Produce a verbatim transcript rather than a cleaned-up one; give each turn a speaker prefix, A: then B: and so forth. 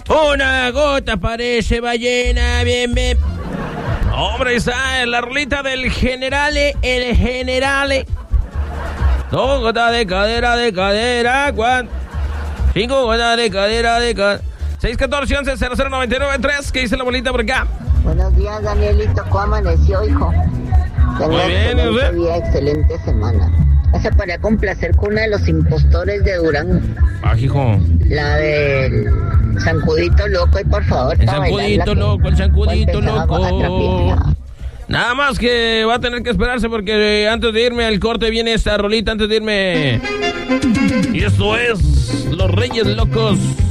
A: Una gota parece ballena, bien, bien. Hombre, está en la rolita del generale, el generale. Dos gotas de cadera, de cadera, ¿cuánto? Cinco gotas de cadera, de cadera. seis catorce once cero cero nueve nueve tres. ¿Qué dice la bolita por acá?
B: Buenos días, Danielito. ¿Cómo amaneció, hijo? Tengo
A: Muy bien,
B: excelente
A: ¿usted?
B: día, excelente semana. Pasa para complacer con una de los impostores de Durango.
A: Ah, hijo.
B: La del zancudito loco, y por favor,
A: El
B: pa' bailarla,
A: zancudito
B: que
A: loco, el zancudito
B: empezaba
A: loco.
B: a trapear.
A: Nada más que va a tener que esperarse porque eh, antes de irme al corte viene esta rolita antes de irme. Y esto es Los Reyes Locos.